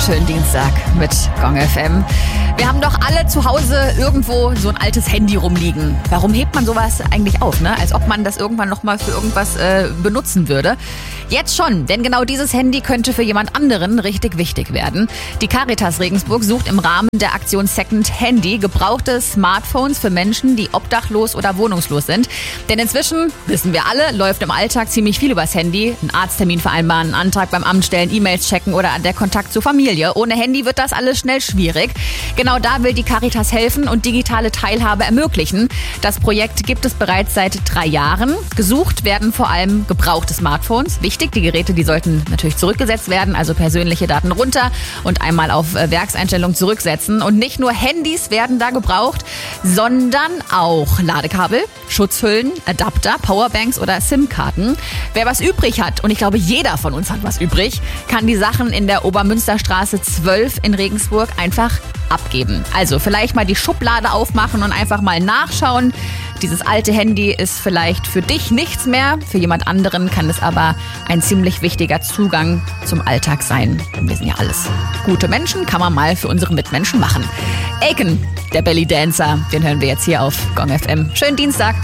Schönen Dienstag mit Gong FM. Wir haben doch alle zu Hause irgendwo so ein altes Handy rumliegen. Warum hebt man sowas eigentlich auf, ne? Als ob man das irgendwann nochmal für irgendwas benutzen würde. Jetzt schon, denn genau dieses Handy könnte für jemand anderen richtig wichtig werden. Die Caritas Regensburg sucht im Rahmen der Aktion Second Handy gebrauchte Smartphones für Menschen, die obdachlos oder wohnungslos sind. Denn inzwischen, wissen wir alle, läuft im Alltag ziemlich viel übers Handy. Einen Arzttermin vereinbaren, einen Antrag beim Amt stellen, E-Mails checken oder der Kontakt zur Familie. Ohne Handy wird das alles schnell schwierig. Genau da will die Caritas helfen und digitale Teilhabe ermöglichen. Das Projekt gibt es bereits seit 3 Jahren. Gesucht werden vor allem gebrauchte Smartphones. Wichtig, die Geräte, die sollten natürlich zurückgesetzt werden, also persönliche Daten runter und einmal auf Werkseinstellung zurücksetzen. Und nicht nur Handys werden da gebraucht, sondern auch Ladekabel, Schutzhüllen, Adapter, Powerbanks oder SIM-Karten. Wer was übrig hat, und ich glaube, jeder von uns hat was übrig, kann die Sachen in der Obermünsterstraße 12 in Regensburg einfach abgeben. Also vielleicht mal die Schublade aufmachen und einfach mal nachschauen. Dieses alte Handy ist vielleicht für dich nichts mehr, für jemand anderen kann es aber ein ziemlich wichtiger Zugang zum Alltag sein. Und wir sind ja alles gute Menschen, kann man mal für unsere Mitmenschen machen. Aiken, der Belly Dancer, den hören wir jetzt hier auf Gong FM. Schönen Dienstag.